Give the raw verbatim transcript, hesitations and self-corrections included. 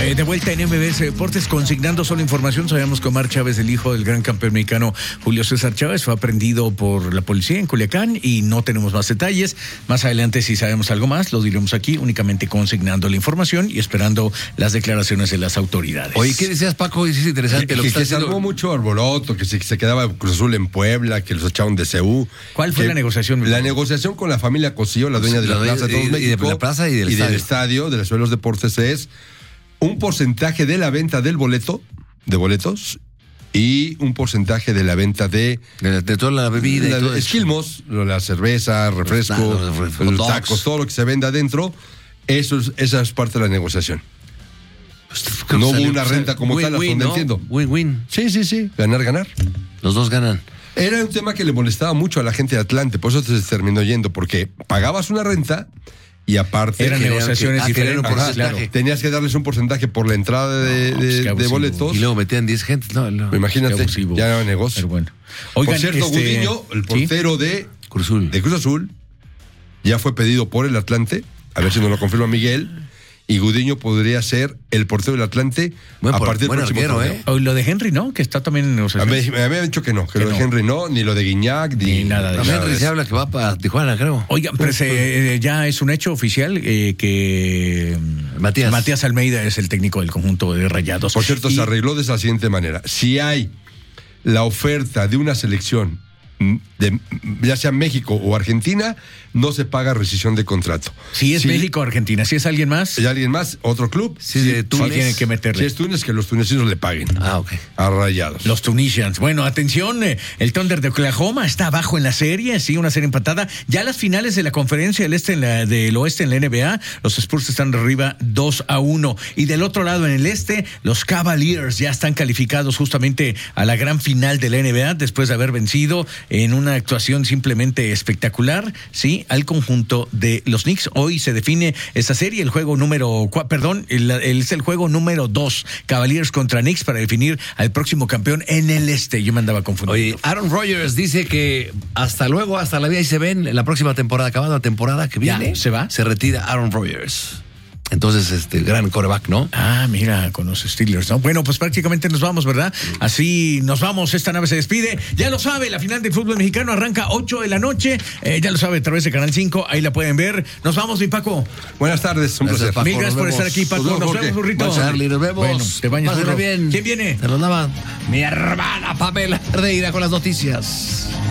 Eh, de vuelta en M B S Deportes, consignando solo información, sabemos que Omar Chávez, el hijo del gran campeón mexicano Julio César Chávez, fue aprendido por la policía en Culiacán y no tenemos más detalles. Más adelante, si sabemos algo más, lo diremos aquí, únicamente consignando la información y esperando las declaraciones de las autoridades. Oye, ¿qué decías, Paco? Es interesante que, lo que, que, está que se haciendo. armó mucho alboroto, que se, que se quedaba Cruz Azul en Puebla, que los echaron de C U. ¿Cuál fue que, la negociación? La negociación con la familia Cosío, la dueña de la, la Plaza de Todos y, México, y de la plaza y del y estadio. del estadio, de la Ciudad de los Deportes, es un porcentaje de la venta del boleto, de boletos, y un porcentaje de la venta de... De, de toda la bebida la, y todo esquilmos, eso. La cerveza, refresco, Los, los, los, los tacos, todo lo que se venda adentro, eso es, esa es parte de la negociación. Pues, no hubo salió, una renta como win, tal, hasta win, donde ¿no? entiendo. Win-win. Sí, sí, sí, ganar, ganar. Los dos ganan. Era un tema que le molestaba mucho a la gente de Atlante, por eso se terminó yendo, porque pagabas una renta y aparte... Eran negociaciones que, diferentes. Ah, Ajá, claro. Tenías que darles un porcentaje por la entrada de, No, de, pues, de boletos. Y luego metían diez gente. No, no. Imagínate, ya era negocio. Pero bueno. Oigan, por cierto, este... Gudiño, el portero ¿sí? de, Cruz Azul. de Cruz Azul, ya fue pedido por el Atlante, a ver si nos lo confirma Miguel, y Gudiño podría ser el portero del Atlante Buen a por, partir del próximo arquero, torneo. ¿eh? O lo de Henry, ¿no? Que está también en A mí negociaciones. me habían dicho que no, que, Que lo de no. Henry no, ni lo de Guiñac, ni, Ni nada de La eso. Henry se habla que va para Tijuana, creo. Oigan, pero se, eh, ya es un hecho oficial eh, que Matías. Matías Almeida es el técnico del conjunto de Rayados. Por cierto, Y- se arregló de esa siguiente manera. Si hay la oferta de una selección, de, ya sea México o Argentina, no se paga rescisión de contrato. Si es Si México o Argentina, si es alguien más, hay alguien más, otro club, Sí, de Túnez. tiene que meterle. Si es Túnez, que los tunecinos le paguen Ah, ok. a Rayados. Los Tunisians. Bueno, atención, eh, el Thunder de Oklahoma está abajo en la serie, sí, una serie empatada. Ya las finales de la conferencia del este en la, del oeste en la N B A, los Spurs están arriba dos a uno. Y del otro lado, en el este, los Cavaliers ya están calificados justamente a la gran final de la N B A después de haber vencido en una actuación simplemente espectacular, sí, al conjunto de los Knicks. Hoy se define esta serie, el juego número, cua, perdón, el, el, es el juego número dos, Cavaliers contra Knicks, para definir al próximo campeón en el este. Yo me andaba confundiendo. Oye, Aaron Rodgers dice que hasta luego, hasta la vida y se ven en la próxima temporada, acabada la temporada que Ya, viene. ¿se va? Se retira Aaron Rodgers. Entonces, este, gran quarterback, ¿no? Ah, mira, con los Steelers, ¿no? Bueno, pues prácticamente nos vamos, ¿verdad? Así nos vamos, esta nave se despide. Ya lo sabe, la final del fútbol mexicano arranca ocho de la noche. Eh, ya lo sabe, a través de Canal cinco, ahí la pueden ver. Nos vamos, mi Paco. Buenas tardes, un Gracias, placer. Paco. Mil gracias nos por estar vemos. aquí, Paco. Nos vemos, Nos Jorge. vemos, burrito. Charlie, nos vemos. Bueno, te bañas, Pásenla burro. bien. ¿Quién viene? Se los lava mi hermana Pamela Ardeira con las noticias.